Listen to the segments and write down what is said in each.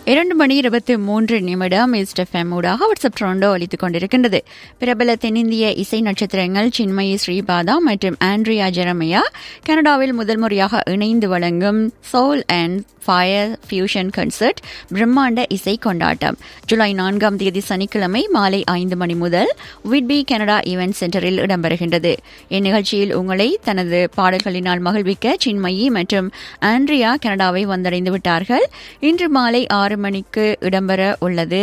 2:23 east FM ஊடாக WhatsApp ட்ரோண்டோ ஒலித்துக் கொண்டிருக்கின்றது. பிரபல தென்னிந்திய இசை நட்சத்திரங்கள் சின்மயி ஸ்ரீபாதா மற்றும் ஆண்ட்ரியா ஜெரமையா கனடாவில் முதல் முறையாக இணைந்து வழங்கும் soul and fire fusion concert பிரம்மாண்ட இசை கொண்டாட்டம் ஜூலை 4 சனிக்கிழமை மாலை 5 மணி முதல் விட்பி கனடா ஈவென்ட் சென்டரில் இடம்பெறுகின்றது. இந்நிகழ்ச்சியில் உங்களை தனது பாடல்களினால் மகிழ்விக்க சின்மயி மற்றும் ஆண்ட்ரியா கனடாவை வந்தடைந்து விட்டார்கள். இன்று மாலை 6 மணிக்கு இடம்பெற உள்ளது.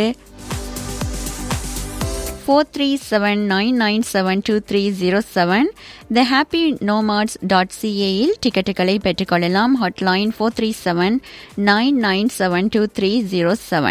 4379972307 thehappynomads.ca இல் டிக்கெட்டுகளை பெற்றுக்கொள்ளலாம். ஹாட்லைன் 4379972307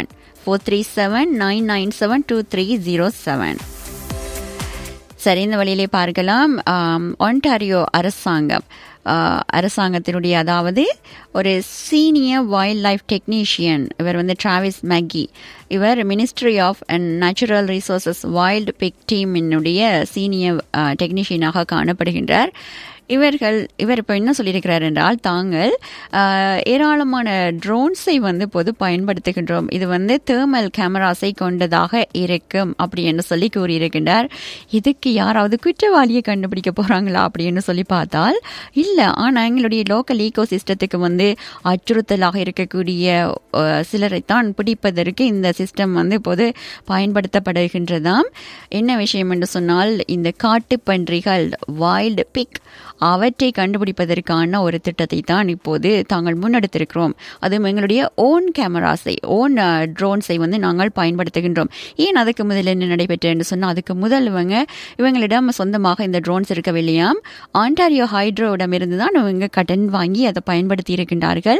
4379972307. சரி, இந்த வழியிலே பார்க்கலாம். ஒன்டாரியோ அரசாங்கத்தினுடைய அதாவது ஒரு சீனியர் வைல்ட் லைஃப் டெக்னீஷியன் இவர் டிராவிஸ் மேக்கி. இவர் ministry of natural resources wild big டீமினுடைய senior டெக்னீஷியனாக காணப்படுகின்றார். இவர் இப்போ என்ன சொல்லியிருக்கிறார் என்றால், தாங்கள் ஏராளமான ட்ரோன்ஸை பொது பயன்படுத்துகின்றோம். இது தேர்மல் கேமராஸை கொண்டதாக இருக்கும் அப்படின்னு சொல்லி கூறியிருக்கின்றார். இதுக்கு யாராவது குற்றவாளியை கண்டுபிடிக்க போறாங்களா அப்படின்னு சொல்லி பார்த்தால் இல்லை. ஆனால் எங்களுடைய லோக்கல் ஈகோ சிஸ்டத்துக்கு அச்சுறுத்தலாக இருக்கக்கூடிய சிலரைத்தான் பிடிப்பதற்கு இந்த சிஸ்டம் இப்போது பயன்படுத்தப்படுகின்றதாம். என்ன விஷயம் என்று சொன்னால், இந்த காட்டுப்பன்றிகள் வைல்டு பிக் அவற்றை கண்டுபிடிப்பதற்கான ஒரு திட்டத்தை தான் இப்போது தாங்கள் முன்னெடுத்திருக்கிறோம். அதுவும் எங்களுடைய ஓன் கேமராஸை ட்ரோன்ஸை நாங்கள் பயன்படுத்துகின்றோம். ஏன் அதுக்கு முதல் என்ன நடைபெற்று என்று சொன்னால், அதுக்கு முதல் இவங்களிடம் சொந்தமாக இந்த ட்ரோன்ஸ் இருக்கவில்லையாம். ஆண்டாரியோ ஹைட்ரோவிடம் இருந்து தான் இவங்க கடன் வாங்கி அதை பயன்படுத்தி இருக்கின்றார்கள்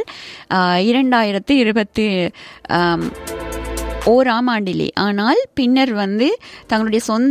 2021 ஆண்டிலே. ஆனால் பின்னர் தங்களுடைய சொந்த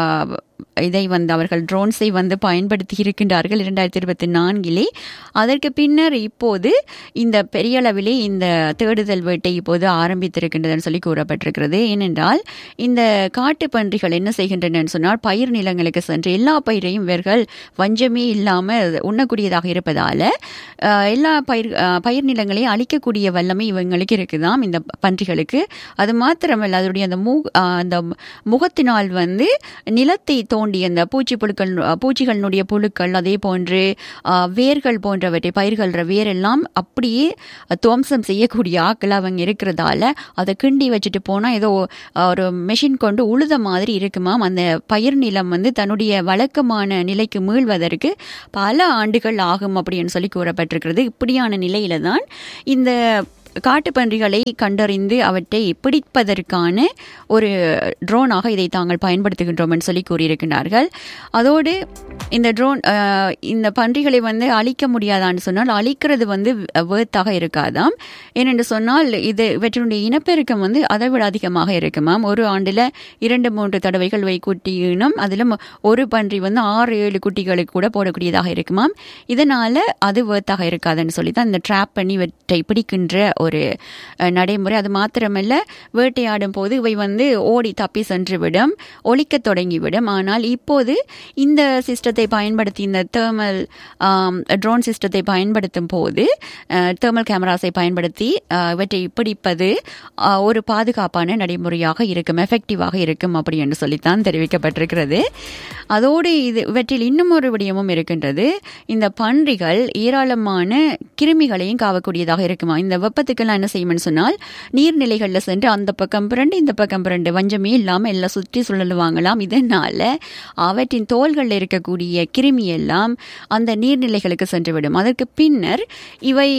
இதை அவர்கள் ட்ரோன்ஸை பயன்படுத்தி இருக்கின்றார்கள் 2024. அதற்கு பின்னர் இப்போது இந்த பெரிய அளவிலே இந்த தேடுதல் வேட்டை இப்போது ஆரம்பித்திருக்கின்றதுன்னு சொல்லி கூறப்பட்டிருக்கிறது. ஏனென்றால் இந்த காட்டு பன்றிகள் என்ன செய்கின்றன சொன்னால், பயிர் நிலங்களுக்கு சென்று எல்லா பயிரையும் இவர்கள் வஞ்சமே இல்லாமல் உண்ணக்கூடியதாக இருப்பதால எல்லா பயிர் நிலங்களையும் அழிக்கக்கூடிய வல்லமை இவங்களுக்கு இருக்குதாம் இந்த பன்றிகளுக்கு. அது மாத்திரமல்ல, அதனுடைய அந்த முகத்தினால் நிலத்தை தோண்டி அந்த பூச்சிகளினுடைய புழுக்கள், அதே போன்று வேர்கள் போன்றவற்றை பயிர்கள வேரெல்லாம் அப்படியே துவம்சம் செய்யக்கூடிய ஆக்கள் அவங்க இருக்கிறதால அதை கிண்டி வச்சுட்டு போனா ஏதோ ஒரு மெஷின் கொண்டு உழுத மாதிரி இருக்குமாம். அந்த பயிர் நிலம் தன்னுடைய வழக்கமான நிலைக்கு மீள்வதற்கு பல ஆண்டுகள் ஆகும் அப்படின்னு சொல்லி கூறப்பட்டிருக்கிறது. இப்படியான நிலையில தான் இந்த காட்டுப்பன்றிகளை கண்டறிந்து அவற்றை பிடிப்பதற்கான ஒரு ட்ரோனாக இதை தாங்கள் பயன்படுத்துகின்றோம் என்று சொல்லி கூறியிருக்கிறார்கள். அதோடு இந்த ட்ரோன் இந்த பன்றிகளை அழிக்க முடியாதான்னு சொன்னால், அழிக்கிறது வேர்த்தாக இருக்காதாம். ஏனென்று சொன்னால் இவற்றினுடைய இனப்பெருக்கம் அதை விட அதிகமாக இருக்குமாம். ஒரு ஆண்டில் 2-3 தடவைகள் குட்டி இனம், அதிலும் ஒரு பன்றி 6-7 குட்டிகளுக்கு கூட போடக்கூடியதாக இருக்குமாம். இதனால அது வேர்த்தாக இருக்காதுன்னு சொல்லி தான் இந்த ட்ராப் பண்ணி இவற்றை பிடிக்கின்ற ஒரு நடைமுறை. அது மாத்திரமல்ல, வேட்டையாடும் போது இவை ஓடி தப்பி சென்றுவிடும், ஒலிக்க தொடங்கிவிடும். ஆனால் இப்போது இந்த சிஸ்டத்தை பயன்படுத்தி, இந்த தேர்மல் ட்ரோன் சிஸ்டத்தை பயன்படுத்தும் போது, தேர்மல் கேமராஸை பயன்படுத்தி இவற்றை பிடிப்பது ஒரு பாதுகாப்பான நடைமுறையாக இருக்கும், எஃபெக்டிவாக இருக்கும் அப்படி என்று சொல்லித்தான் தெரிவிக்கப்பட்டிருக்கிறது. அதோடு இவற்றில் இன்னும் ஒரு விடயமும் இருக்கின்றது. இந்த பன்றிகள் ஏராளமான கிருமிகளையும் காவக்கூடியதாக இருக்குமா. இந்த வெப்பத்துக்கெல்லாம் என்ன செய்யும்னு சொன்னால், நீர்நிலைகளில் சென்று அந்த பக்கம் புரண்டு இந்த பக்கம் புரண்டு வஞ்சமே இல்லாமல் எல்லாம் சுற்றி சுழலுவாங்களாம். இதனால அவற்றின் தோள்களில் இருக்கக்கூடிய கிருமி எல்லாம் அந்த நீர்நிலைகளுக்கு சென்றுவிடும். அதற்கு பின்னர் இவை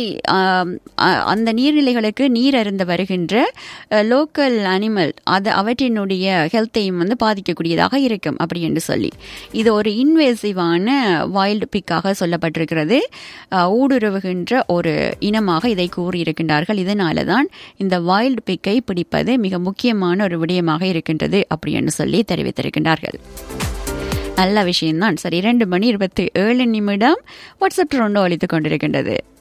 அந்த நீர்நிலைகளுக்கு நீர் அருந்த வருகின்ற லோக்கல் அனிமல் அவற்றினுடைய ஹெல்த்தையும் பாதிக்கக்கூடியதாக இருக்கும் அப்படி என்று சொல்லி, இது ஒரு இன்வேசிவான வைல்டு பிக்காக சொல்லப்பட்டிருக்கிறது. ஊடுருவுகின்ற ஒரு இனமாக இதை கூறியிருக்கின்றார்கள். இதனால தான் இந்த வைல்டு பிக்கை பிடிப்பது மிக முக்கியமான ஒரு விடயமாக இருக்கின்றது அப்படின்னு சொல்லி தெரிவித்திருக்கின்றார்கள். நல்ல விஷயம்தான். சரி, 2:27 வாட்ஸ்அப் ட்ரோண்டோ ஒலித்துக் கொண்டிருக்கின்றது.